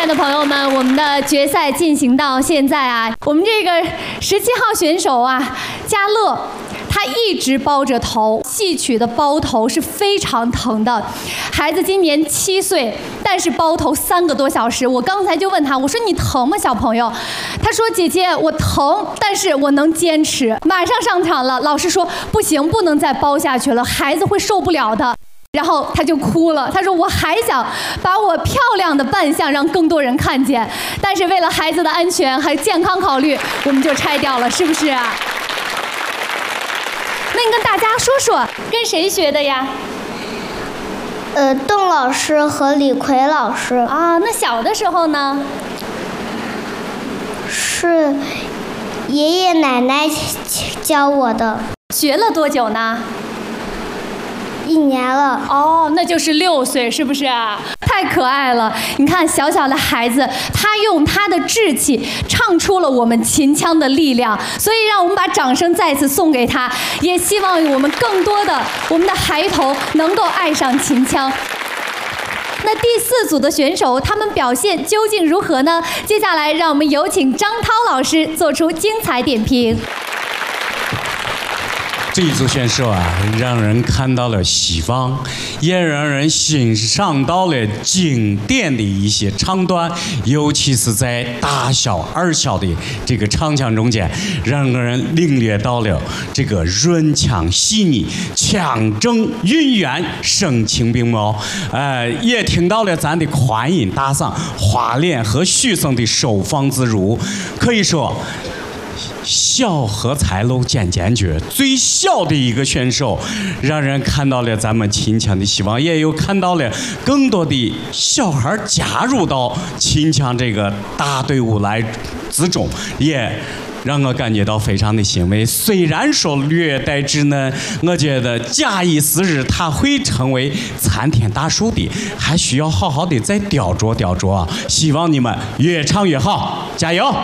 爱的朋友们，我们的决赛进行到现在啊，我们这个17号选手啊，嘉乐。他一直包着头，戏曲的包头是非常疼的。孩子今年7岁，但是包头3个多小时。我刚才就问他，我说你疼吗，小朋友？他说姐姐，我疼，但是我能坚持。马上上场了，老师说不行，不能再包下去了，孩子会受不了的。然后他就哭了，他说我还想把我漂亮的扮相让更多人看见，但是为了孩子的安全还有健康考虑，我们就拆掉了，是不是啊？那你跟大家说说，跟谁学的呀？ 邓老师和李逵老师。 啊，那小的时候呢？ 是爷爷奶奶教我的。 学了多久呢 ？1年了。 哦，那就是6岁，是不是啊？太可爱了！你看，小小的孩子，他用他的志气唱出了我们秦腔的力量，所以让我们把掌声再次送给他，也希望我们更多的我们的孩童能够爱上秦腔。那第4组的选手，他们表现究竟如何呢？接下来，让我们有请张涛老师做出精彩点评。 这一组选手啊，让人看到了希望，也让人欣赏到了经典的一些唱段，尤其是在大小二小的这个唱腔中间，让人领略到了这个润腔细腻、腔正韵圆、声情并茂。也听到了咱的宽音大嗓、花脸和许嵩的收放自如，可以说。小荷才露尖尖角，最小的一个选手，让人看到了咱们秦腔的希望，也有看到了更多的小孩加入到秦腔这个大队伍来之中，也让我感觉到非常的欣慰。虽然说略带稚嫩，我觉得假以时日，他会成为参天大树的，还需要好好的再雕琢雕琢啊！希望你们越唱越好，加油！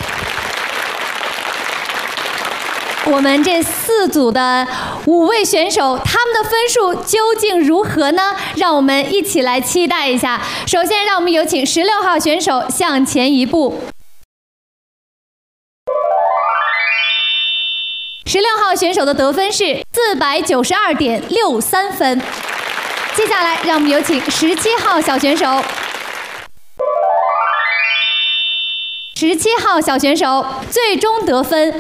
我们这4组的5位选手，他们的分数究竟如何呢？让我们一起来期待一下。首先，让我们有请16号选手向前一步。16号选手的得分是492.63分。接下来，让我们有请17号小选手。17号小选手最终得分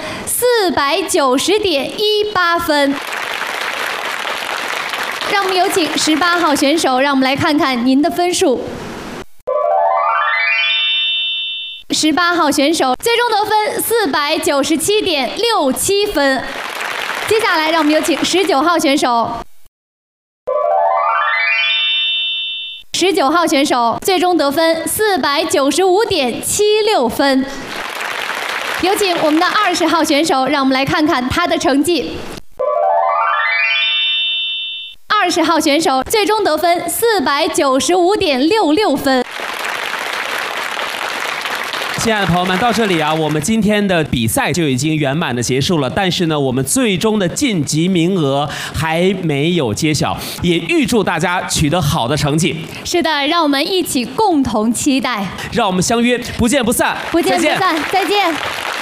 490.18分。让我们有请18号选手，让我们来看看您的分数。18号选手最终得分497.67分。接下来，让我们有请19号选手。19号选手最终得分495.76分。有请我们的20号选手，让我们来看看他的成绩。20号选手最终得分495.66分。 亲爱的朋友们，到这里啊，我们今天的比赛就已经圆满的结束了。但是呢，我们最终的晋级名额还没有揭晓，也预祝大家取得好的成绩。 是的，让我们一起共同期待。 让我们相约不见不散， 不见不散，再见。